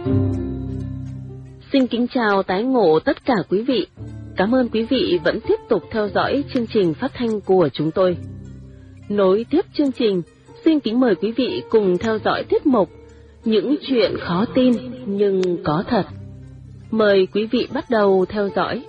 Xin kính chào tái ngộ tất cả quý vị. Cảm ơn quý vị vẫn tiếp tục theo dõi chương trình phát thanh của chúng tôi. Nối tiếp chương trình, xin kính mời quý vị cùng theo dõi tiết mục Những chuyện khó tin nhưng có thật. Mời quý vị bắt đầu theo dõi.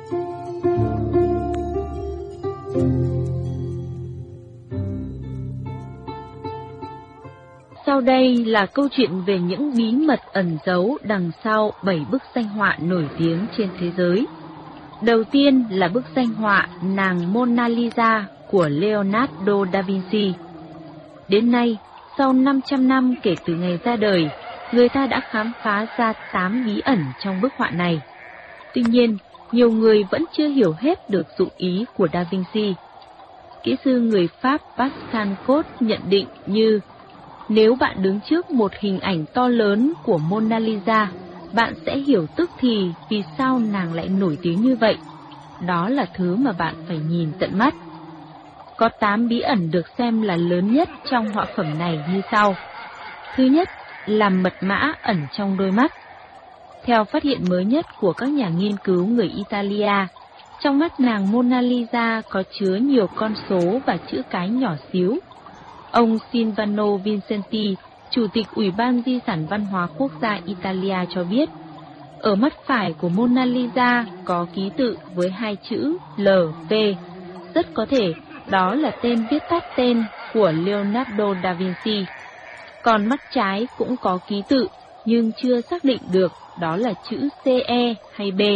Sau đây là câu chuyện về những bí mật ẩn giấu đằng sau 7 bức danh họa nổi tiếng trên thế giới. Đầu tiên là bức danh họa nàng Mona Lisa của Leonardo da Vinci. Đến nay, sau 500 năm kể từ ngày ra đời, người ta đã khám phá ra 8 bí ẩn trong bức họa này. Tuy nhiên, nhiều người vẫn chưa hiểu hết được dụng ý của Da Vinci. Kỹ sư người Pháp Pascal Cot nhận định như: nếu bạn đứng trước một hình ảnh to lớn của Mona Lisa, bạn sẽ hiểu tức thì vì sao nàng lại nổi tiếng như vậy. Đó là thứ mà bạn phải nhìn tận mắt. Có 8 bí ẩn được xem là lớn nhất trong họa phẩm này như sau. Thứ nhất là mật mã ẩn trong đôi mắt. Theo phát hiện mới nhất của các nhà nghiên cứu người Italia, trong mắt nàng Mona Lisa có chứa nhiều con số và chữ cái nhỏ xíu. Ông Silvano Vincenti, Chủ tịch Ủy ban Di sản Văn hóa Quốc gia Italia cho biết, ở mắt phải của Mona Lisa có ký tự với 2 chữ LV. Rất có thể đó là tên viết tắt tên của Leonardo da Vinci. Còn mắt trái cũng có ký tự nhưng chưa xác định được đó là chữ CE hay B.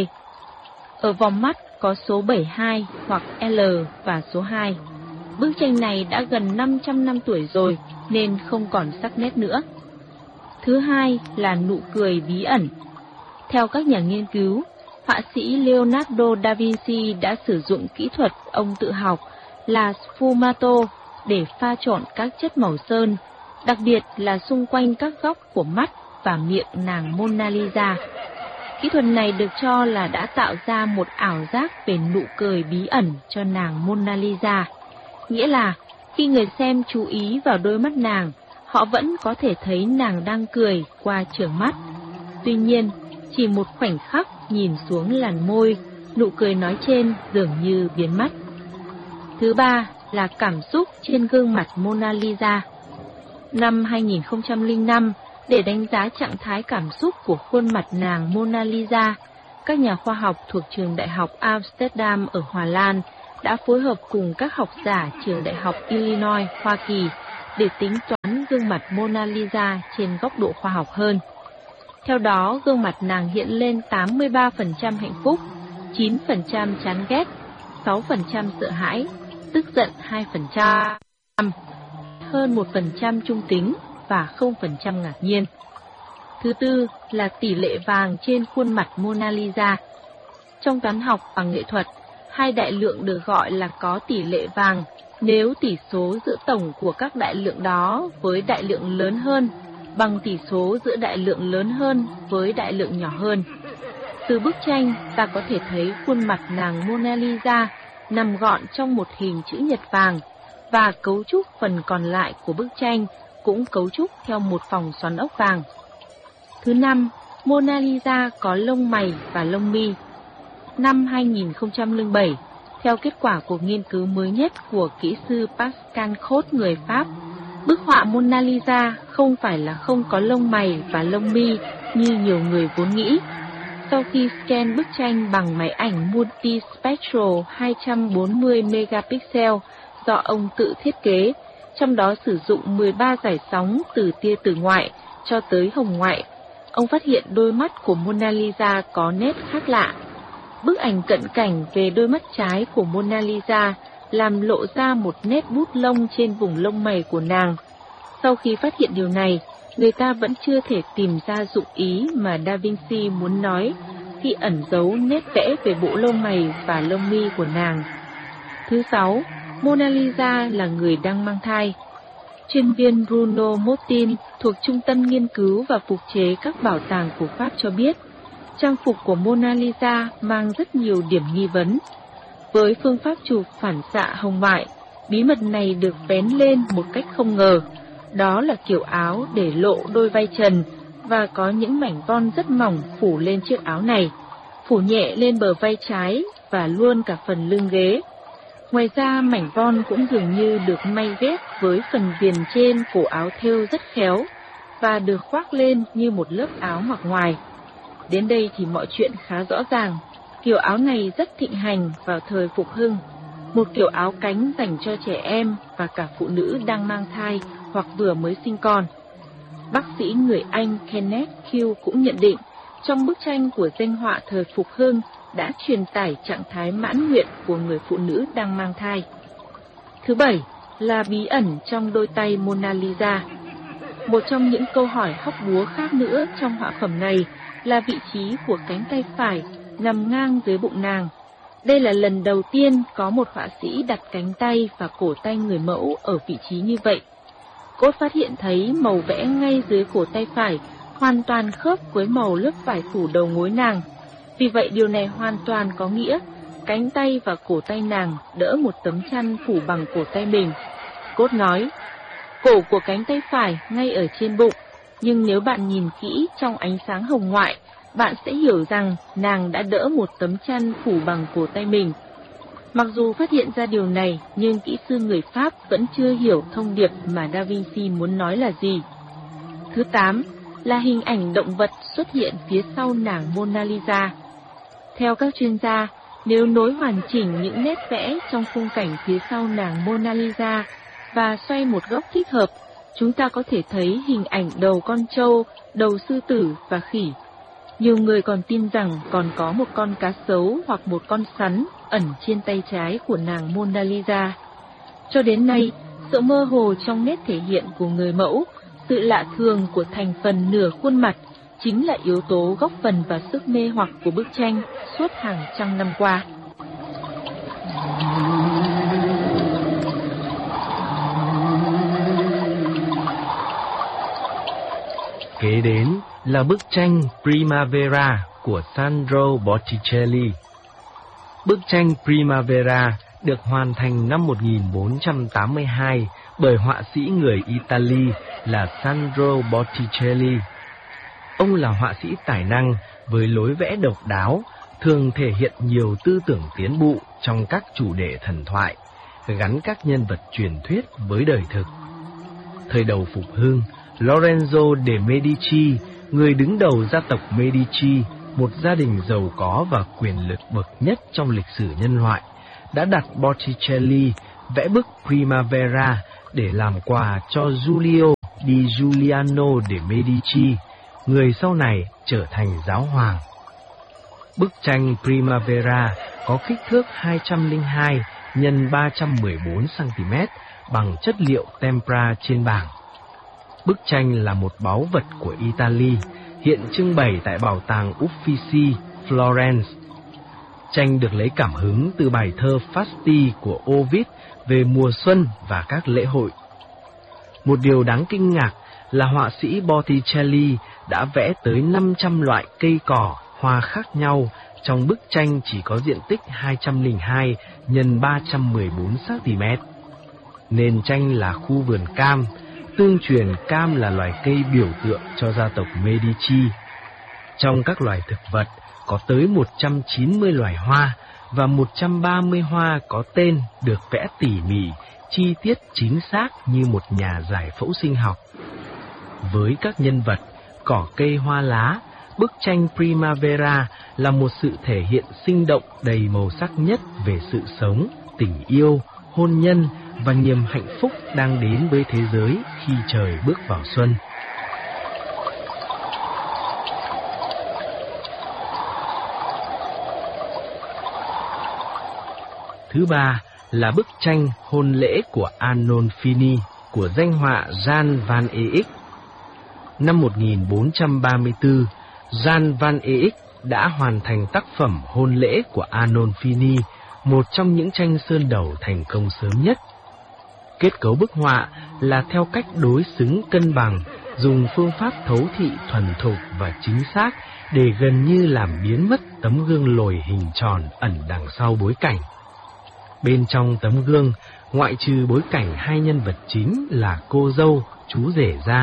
Ở vòng mắt có số 72 hoặc L và số 2. Bức tranh này đã gần 500 năm tuổi rồi nên không còn sắc nét nữa. Thứ hai là nụ cười bí ẩn. Theo các nhà nghiên cứu, họa sĩ Leonardo da Vinci đã sử dụng kỹ thuật ông tự học là sfumato để pha trộn các chất màu sơn, đặc biệt là xung quanh các góc của mắt và miệng nàng Mona Lisa. Kỹ thuật này được cho là đã tạo ra một ảo giác về nụ cười bí ẩn cho nàng Mona Lisa. Nghĩa là khi người xem chú ý vào đôi mắt nàng, họ vẫn có thể thấy nàng đang cười qua trường mắt. Tuy nhiên, chỉ một khoảnh khắc nhìn xuống làn môi, nụ cười nói trên dường như biến mất. Thứ ba là cảm xúc trên gương mặt Mona Lisa. Năm 2005, để đánh giá trạng thái cảm xúc của khuôn mặt nàng Mona Lisa, các nhà khoa học thuộc trường Đại học Amsterdam ở Hà Lan đã phối hợp cùng các học giả trường Đại học Illinois, Hoa Kỳ để tính toán gương mặt Mona Lisa trên góc độ khoa học hơn. Theo đó, gương mặt nàng hiện lên 83% hạnh phúc, 9% chán ghét, 6% sợ hãi, tức giận 2%, hơn 1% trung tính và 0% ngạc nhiên. Thứ tư là tỷ lệ vàng trên khuôn mặt Mona Lisa. Trong toán học và nghệ thuật, hai đại lượng được gọi là có tỷ lệ vàng nếu tỷ số giữa tổng của các đại lượng đó với đại lượng lớn hơn bằng tỷ số giữa đại lượng lớn hơn với đại lượng nhỏ hơn. Từ bức tranh, ta có thể thấy khuôn mặt nàng Mona Lisa nằm gọn trong một hình chữ nhật vàng, và cấu trúc phần còn lại của bức tranh cũng cấu trúc theo một vòng xoắn ốc vàng. Thứ năm, Mona Lisa có lông mày và lông mi. Năm 2007, theo kết quả cuộc nghiên cứu mới nhất của kỹ sư Pascal Cot người Pháp, bức họa Mona Lisa không phải là không có lông mày và lông mi như nhiều người vốn nghĩ. Sau khi scan bức tranh bằng máy ảnh multispectral 240 megapixel do ông tự thiết kế, trong đó sử dụng 13 dải sóng từ tia tử ngoại cho tới hồng ngoại, ông phát hiện đôi mắt của Mona Lisa có nét khác lạ. Bức ảnh cận cảnh về đôi mắt trái của Mona Lisa làm lộ ra một nét bút lông trên vùng lông mày của nàng. Sau khi phát hiện điều này, người ta vẫn chưa thể tìm ra dụng ý mà Da Vinci muốn nói khi ẩn giấu nét vẽ về bộ lông mày và lông mi của nàng. Thứ sáu, Mona Lisa là người đang mang thai. Chuyên viên Bruno Mottin thuộc Trung tâm Nghiên cứu và Phục chế các bảo tàng của Pháp cho biết, trang phục của Mona Lisa mang rất nhiều điểm nghi vấn. Với phương pháp chụp phản xạ hồng ngoại, bí mật này được vén lên một cách không ngờ. Đó là kiểu áo để lộ đôi vai trần và có những mảnh von rất mỏng phủ lên chiếc áo này, phủ nhẹ lên bờ vai trái và luôn cả phần lưng ghế. Ngoài ra, mảnh von cũng dường như được may ghép với phần viền trên cổ áo thêu rất khéo và được khoác lên như một lớp áo mặc ngoài. Đến đây thì mọi chuyện khá rõ ràng. Kiểu áo này rất thịnh hành vào thời Phục Hưng, một kiểu áo cánh dành cho trẻ em và cả phụ nữ đang mang thai hoặc vừa mới sinh con. Bác sĩ người Anh Kenneth Q cũng nhận định, trong bức tranh của danh họa thời Phục Hưng đã truyền tải trạng thái mãn nguyện của người phụ nữ đang mang thai. Thứ bảy là bí ẩn trong đôi tay Mona Lisa. Một trong những câu hỏi hóc búa khác nữa trong họa phẩm này là vị trí của cánh tay phải nằm ngang dưới bụng nàng. Đây là lần đầu tiên có một họa sĩ đặt cánh tay và cổ tay người mẫu ở vị trí như vậy. Cốt phát hiện thấy màu vẽ ngay dưới cổ tay phải hoàn toàn khớp với màu lớp vải phủ đầu gối nàng. Vì vậy điều này hoàn toàn có nghĩa cánh tay và cổ tay nàng đỡ một tấm chăn phủ bằng cổ tay mình. Cốt nói, cổ của cánh tay phải ngay ở trên bụng, nhưng nếu bạn nhìn kỹ trong ánh sáng hồng ngoại, bạn sẽ hiểu rằng nàng đã đỡ một tấm chăn phủ bằng cổ tay mình. Mặc dù phát hiện ra điều này, nhưng kỹ sư người Pháp vẫn chưa hiểu thông điệp mà Da Vinci muốn nói là gì. Thứ 8 là hình ảnh động vật xuất hiện phía sau nàng Mona Lisa. Theo các chuyên gia, nếu nối hoàn chỉnh những nét vẽ trong khung cảnh phía sau nàng Mona Lisa và xoay một góc thích hợp, chúng ta có thể thấy hình ảnh đầu con trâu, đầu sư tử và khỉ. Nhiều người còn tin rằng còn có một con cá sấu hoặc một con sắn ẩn trên tay trái của nàng Mona Lisa. Cho đến nay, sự mơ hồ trong nét thể hiện của người mẫu, sự lạ thường của thành phần nửa khuôn mặt chính là yếu tố góp phần vào sức mê hoặc của bức tranh suốt hàng trăm năm qua. Kế đến là bức tranh Primavera của Sandro Botticelli. Bức tranh Primavera được hoàn thành năm 1482 bởi họa sĩ người Italy là Sandro Botticelli. Ông là họa sĩ tài năng với lối vẽ độc đáo, thường thể hiện nhiều tư tưởng tiến步trong các chủ đề thần thoại, gắn các nhân vật truyền thuyết với đời thực. Thời đầu Phục Hưng, Lorenzo de Medici, người đứng đầu gia tộc Medici, một gia đình giàu có và quyền lực bậc nhất trong lịch sử nhân loại, đã đặt Botticelli vẽ bức Primavera để làm quà cho Giulio di Giuliano de Medici, người sau này trở thành giáo hoàng. Bức tranh Primavera có kích thước 202 x 314 cm bằng chất liệu tempera trên bảng. Bức tranh là một báu vật của Italy, hiện trưng bày tại bảo tàng Uffizi, Florence. Tranh được lấy cảm hứng từ bài thơ Fasti của Ovid về mùa xuân và các lễ hội. Một điều đáng kinh ngạc là họa sĩ Botticelli đã vẽ tới 500 loại cây cỏ, hoa khác nhau trong bức tranh chỉ có diện tích 202 x 314 cm. Nền tranh là khu vườn cam, tương truyền cam là loài cây biểu tượng cho gia tộc Medici. Trong các loài thực vật có tới 190 loài hoa và 130 hoa có tên được vẽ tỉ mỉ, chi tiết chính xác như một nhà giải phẫu sinh học. Với các nhân vật, cỏ cây hoa lá, bức tranh Primavera là một sự thể hiện sinh động đầy màu sắc nhất về sự sống, tình yêu, hôn nhân và niềm hạnh phúc đang đến với thế giới khi trời bước vào xuân. Thứ ba là bức tranh Hôn lễ của Arnolfini của danh họa Jan van Eyck. Năm 1434, Jan van Eyck đã hoàn thành tác phẩm Hôn lễ của Arnolfini, một trong những tranh sơn dầu thành công sớm nhất. Kết cấu bức họa là theo cách đối xứng cân bằng, dùng phương pháp thấu thị thuần thục và chính xác để gần như làm biến mất tấm gương lồi hình tròn ẩn đằng sau bối cảnh. Bên trong tấm gương, ngoại trừ bối cảnh hai nhân vật chính là cô dâu, chú rể ra,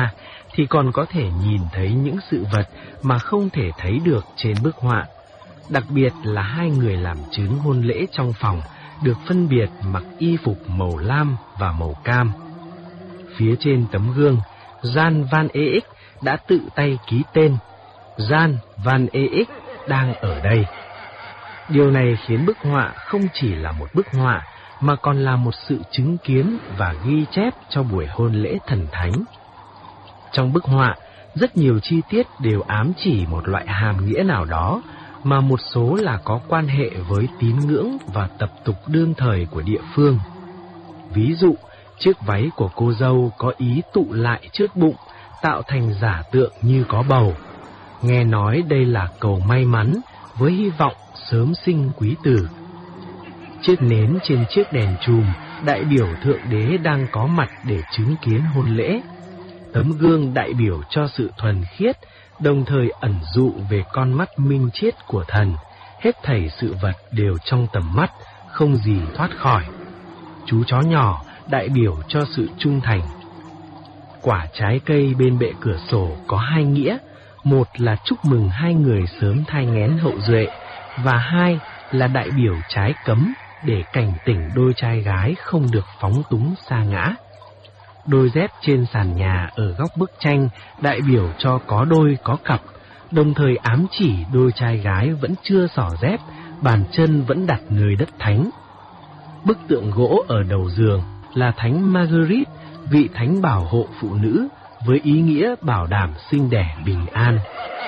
thì còn có thể nhìn thấy những sự vật mà không thể thấy được trên bức họa. Đặc biệt là hai người làm chứng hôn lễ trong phòng được phân biệt mặc y phục màu lam và màu cam. Phía trên tấm gương, Jan van Eyck đã tự tay ký tên Jan van Eyck đang ở đây. Điều này khiến bức họa không chỉ là một bức họa mà còn là một sự chứng kiến và ghi chép cho buổi hôn lễ thần thánh. Trong bức họa, rất nhiều chi tiết đều ám chỉ một loại hàm nghĩa nào đó, mà một số là có quan hệ với tín ngưỡng và tập tục đương thời của địa phương. Ví dụ, chiếc váy của cô dâu có ý tụ lại trước bụng, tạo thành giả tượng như có bầu. Nghe nói đây là cầu may mắn, với hy vọng sớm sinh quý tử. Chiếc nến trên chiếc đèn chùm đại biểu Thượng Đế đang có mặt để chứng kiến hôn lễ. Tấm gương đại biểu cho sự thuần khiết, đồng thời ẩn dụ về con mắt minh triết của thần. Hết thảy sự vật đều trong tầm mắt, không gì thoát khỏi. Chú chó nhỏ đại biểu cho sự trung thành. Quả trái cây bên bệ cửa sổ có hai nghĩa. Một là chúc mừng hai người sớm thai nghén hậu duệ, và hai là đại biểu trái cấm để cảnh tỉnh đôi trai gái không được phóng túng sa ngã. Đôi dép trên sàn nhà ở góc bức tranh đại biểu cho có đôi có cặp, đồng thời ám chỉ đôi trai gái vẫn chưa xỏ dép, bàn chân vẫn đặt nơi đất thánh. Bức tượng gỗ ở đầu giường là Thánh Marguerite, vị thánh bảo hộ phụ nữ, với ý nghĩa bảo đảm sinh đẻ bình an.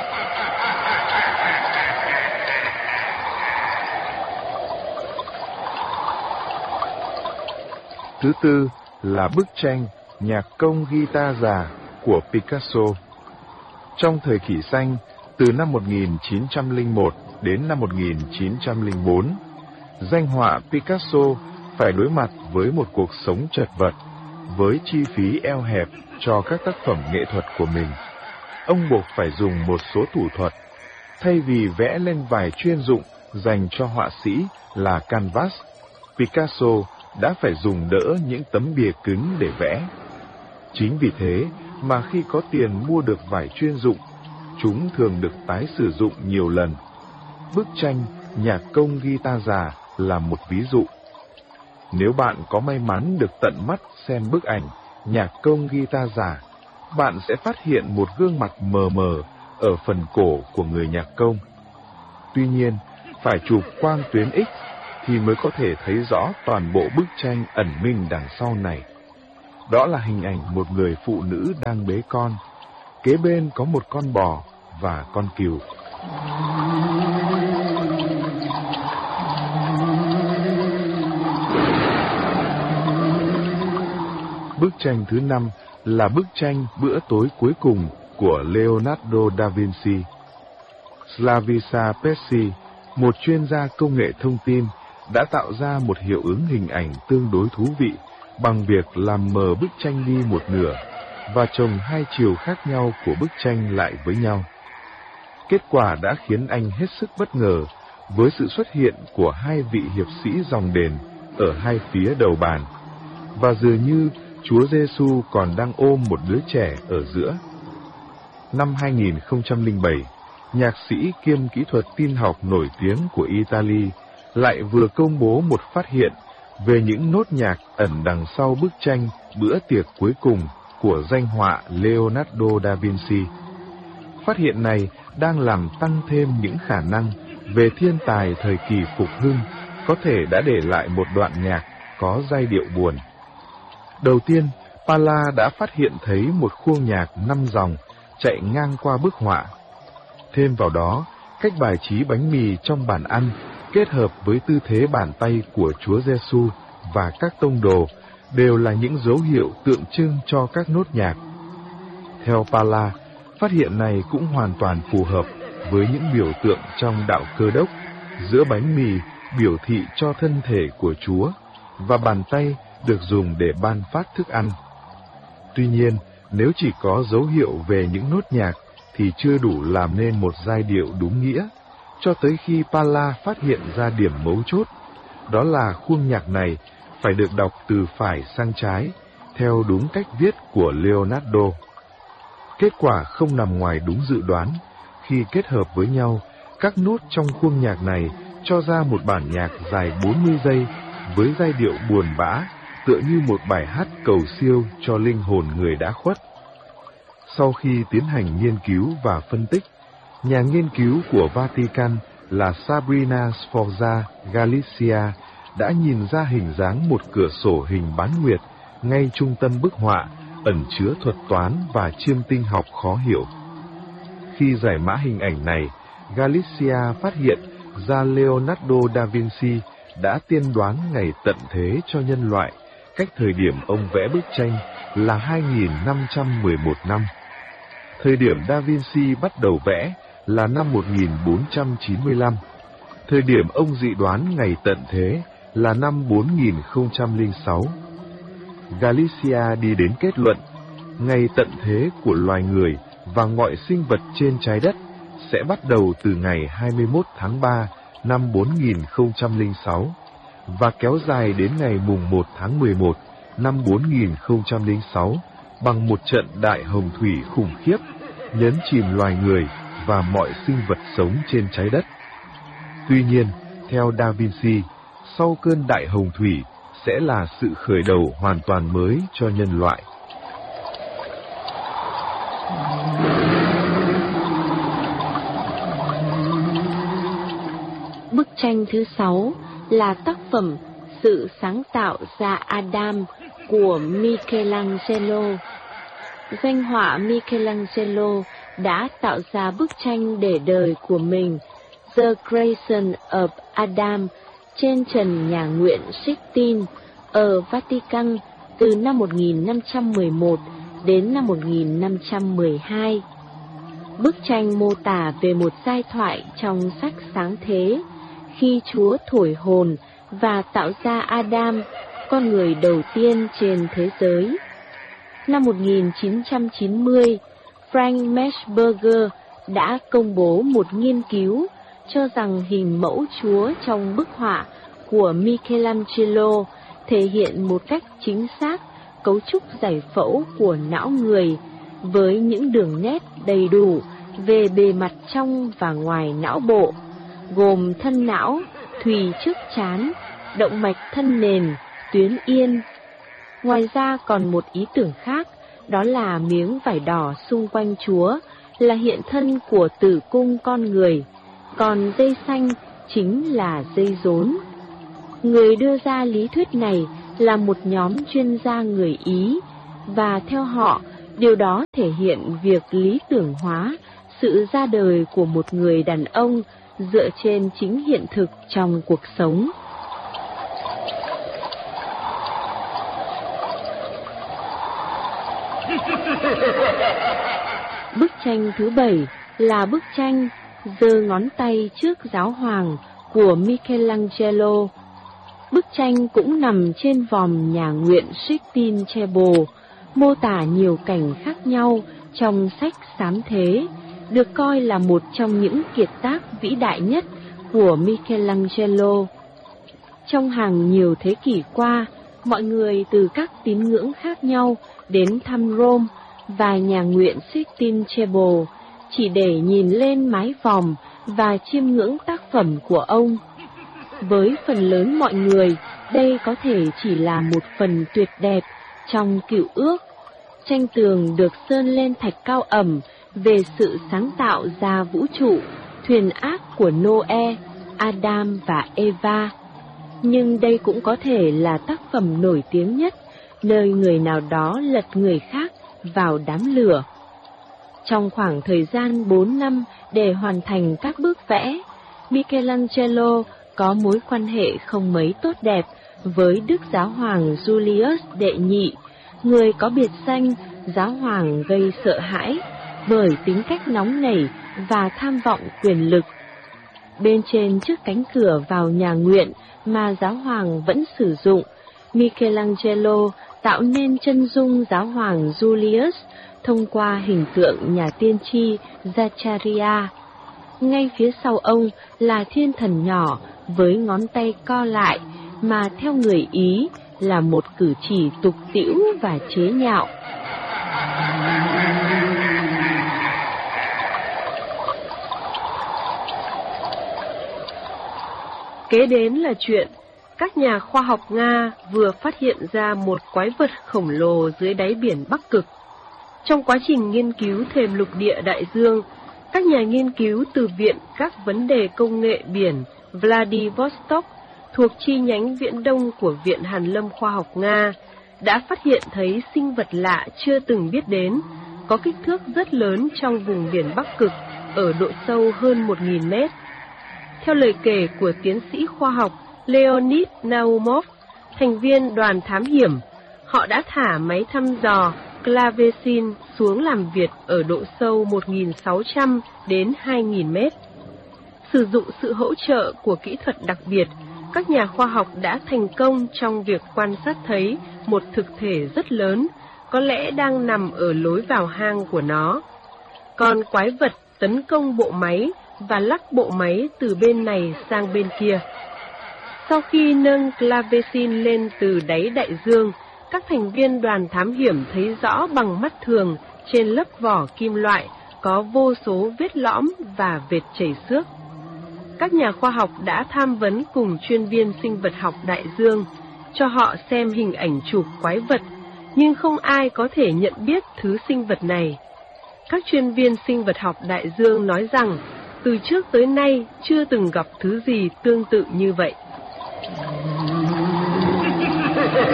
Thứ tư là bức tranh Nhạc công guitar già của Picasso. Trong thời kỷ xanh, từ năm 1901 đến năm 1904, danh họa Picasso phải đối mặt với một cuộc sống chật vật, với chi phí eo hẹp cho các tác phẩm nghệ thuật của mình. Ông buộc phải dùng một số thủ thuật. Thay vì vẽ lên vải chuyên dụng dành cho họa sĩ là canvas, Picasso đã phải dùng đỡ những tấm bìa cứng để vẽ. Chính vì thế mà khi có tiền mua được vải chuyên dụng, chúng thường được tái sử dụng nhiều lần. Bức tranh Nhạc công guitar già là một ví dụ. Nếu bạn có may mắn được tận mắt xem bức ảnh Nhạc công guitar già, bạn sẽ phát hiện một gương mặt mờ mờ ở phần cổ của người nhạc công. Tuy nhiên, phải chụp quang tuyến X thì mới có thể thấy rõ toàn bộ bức tranh ẩn mình đằng sau này. Đó là hình ảnh một người phụ nữ đang bế con, kế bên có một con bò và con cừu. Bức tranh thứ 5 là bức tranh Bữa tối cuối cùng của Leonardo da Vinci. Slavisa Pesci, một chuyên gia công nghệ thông tin, đã tạo ra một hiệu ứng hình ảnh tương đối thú vị bằng việc làm mờ bức tranh đi một nửa và chồng hai chiều khác nhau của bức tranh lại với nhau. Kết quả đã khiến anh hết sức bất ngờ với sự xuất hiện của hai vị hiệp sĩ dòng đền ở hai phía đầu bàn, và dường như Chúa Giêsu còn đang ôm một đứa trẻ ở giữa. Năm 2007, nhạc sĩ kiêm kỹ thuật tin học nổi tiếng của Italy lại vừa công bố một phát hiện về những nốt nhạc ẩn đằng sau bức tranh Bữa tiệc cuối cùng của danh họa Leonardo da Vinci. Phát hiện này đang làm tăng thêm những khả năng về thiên tài thời kỳ phục hưng có thể đã để lại một đoạn nhạc có giai điệu buồn. Đầu tiên, Palla đã phát hiện thấy một khuôn nhạc 5 dòng chạy ngang qua bức họa. Thêm vào đó, cách bài trí bánh mì trong bàn ăn kết hợp với tư thế bàn tay của Chúa Giêsu và các tông đồ đều là những dấu hiệu tượng trưng cho các nốt nhạc. Theo Palla, phát hiện này cũng hoàn toàn phù hợp với những biểu tượng trong đạo Cơ đốc, giữa bánh mì biểu thị cho thân thể của Chúa và bàn tay được dùng để ban phát thức ăn. Tuy nhiên, nếu chỉ có dấu hiệu về những nốt nhạc thì chưa đủ làm nên một giai điệu đúng nghĩa, cho tới khi Palla phát hiện ra điểm mấu chốt, đó là khuôn nhạc này phải được đọc từ phải sang trái, theo đúng cách viết của Leonardo. Kết quả không nằm ngoài đúng dự đoán, khi kết hợp với nhau, các nốt trong khuôn nhạc này cho ra một bản nhạc dài 40 giây với giai điệu buồn bã, tựa như một bài hát cầu siêu cho linh hồn người đã khuất. Sau khi tiến hành nghiên cứu và phân tích, nhà nghiên cứu của Vatican là Sabrina Sforza Galizia đã nhìn ra hình dáng một cửa sổ hình bán nguyệt ngay trung tâm bức họa, ẩn chứa thuật toán và chiêm tinh học khó hiểu. Khi giải mã hình ảnh này, Galizia phát hiện ra Leonardo da Vinci đã tiên đoán ngày tận thế cho nhân loại, cách thời điểm ông vẽ bức tranh là 2511 năm. Thời điểm Da Vinci bắt đầu vẽ là năm 1495. Thời điểm ông dự đoán ngày tận thế là năm 4006. Galizia đi đến kết luận, ngày tận thế của loài người và mọi sinh vật trên trái đất sẽ bắt đầu từ ngày 21 tháng 3 năm 4006 và kéo dài đến ngày mùng 1 tháng 11 năm 4006 bằng một trận đại hồng thủy khủng khiếp, nhấn chìm loài người và mọi sinh vật sống trên trái đất. Tuy nhiên, theo Da Vinci, sau cơn đại hồng thủy sẽ là sự khởi đầu hoàn toàn mới cho nhân loại. Bức tranh thứ 6 là tác phẩm Sự sáng tạo ra Adam của Michelangelo. Danh họa Michelangelo đã tạo ra bức tranh để đời của mình, The Creation of Adam, trên trần nhà nguyện Sixtine ở Vatican từ năm 1511 đến năm 1512. Bức tranh mô tả về một giai thoại trong sách Sáng Thế, khi Chúa thổi hồn và tạo ra Adam, con người đầu tiên trên thế giới. Năm 1990, Frank Metzberger đã công bố một nghiên cứu cho rằng hình mẫu Chúa trong bức họa của Michelangelo thể hiện một cách chính xác cấu trúc giải phẫu của não người, với những đường nét đầy đủ về bề mặt trong và ngoài não bộ, gồm thân não, thùy trước trán, động mạch thân nền, tuyến yên. Ngoài ra còn một ý tưởng khác, đó là miếng vải đỏ xung quanh Chúa là hiện thân của tử cung con người, còn dây xanh chính là dây rốn. Người đưa ra lý thuyết này là một nhóm chuyên gia người Ý, và theo họ, điều đó thể hiện việc lý tưởng hóa sự ra đời của một người đàn ông dựa trên chính hiện thực trong cuộc sống. Bức tranh thứ 7 là bức tranh giơ ngón tay trước giáo hoàng của Michelangelo. Bức tranh cũng nằm trên vòm nhà nguyện Sixtine Chapel, mô tả nhiều cảnh khác nhau trong sách Sáng Thế, được coi là một trong những kiệt tác vĩ đại nhất của Michelangelo. Trong hàng nhiều thế kỷ qua, mọi người từ các tín ngưỡng khác nhau đến thăm Rome và nhà nguyện Sixtine Chapel chỉ để nhìn lên mái vòm và chiêm ngưỡng tác phẩm của ông. Với phần lớn mọi người, đây có thể chỉ là một phần tuyệt đẹp trong cựu ước. Tranh tường được sơn lên thạch cao ẩm về sự sáng tạo ra vũ trụ, thuyền ác của Noe, Adam và Eva. Nhưng đây cũng có thể là tác phẩm nổi tiếng nhất, nơi người nào đó lật người khác vào đám lửa. Trong khoảng thời gian 4 năm để hoàn thành các bước vẽ, Michelangelo có mối quan hệ không mấy tốt đẹp với Đức Giáo hoàng Julius đệ nhị, người có biệt danh Giáo hoàng gây sợ hãi bởi tính cách nóng nảy và tham vọng quyền lực. Bên trên chiếc cánh cửa vào nhà nguyện mà Giáo hoàng vẫn sử dụng, Michelangelo tạo nên chân dung Giáo hoàng Julius thông qua hình tượng nhà tiên tri Zaccaria. Ngay phía sau ông là thiên thần nhỏ với ngón tay co lại, mà theo người Ý là một cử chỉ tục tĩu và chế nhạo. Kế đến là chuyện các nhà khoa học Nga vừa phát hiện ra một quái vật khổng lồ dưới đáy biển Bắc Cực. Trong quá trình nghiên cứu thềm lục địa đại dương, các nhà nghiên cứu từ Viện các vấn đề công nghệ biển Vladivostok thuộc chi nhánh Viễn Đông của Viện Hàn lâm Khoa học Nga đã phát hiện thấy sinh vật lạ chưa từng biết đến, có kích thước rất lớn trong vùng biển Bắc Cực ở độ sâu hơn 1.000 mét. Theo lời kể của tiến sĩ khoa học Leonid Naumov, thành viên đoàn thám hiểm, họ đã thả máy thăm dò Clavesin xuống làm việc ở độ sâu 1.600 đến 2.000 mét. Sử dụng sự hỗ trợ của kỹ thuật đặc biệt, các nhà khoa học đã thành công trong việc quan sát thấy một thực thể rất lớn, có lẽ đang nằm ở lối vào hang của nó. Con quái vật tấn công bộ máy và lắc bộ máy từ bên này sang bên kia. Sau khi nâng Clavesin lên từ đáy đại dương, các thành viên đoàn thám hiểm thấy rõ bằng mắt thường trên lớp vỏ kim loại có vô số vết lõm và vệt chảy xước. Các nhà khoa học đã tham vấn cùng chuyên viên sinh vật học đại dương, cho họ xem hình ảnh chụp quái vật, nhưng không ai có thể nhận biết thứ sinh vật này. Các chuyên viên sinh vật học đại dương nói rằng, từ trước tới nay chưa từng gặp thứ gì tương tự như vậy.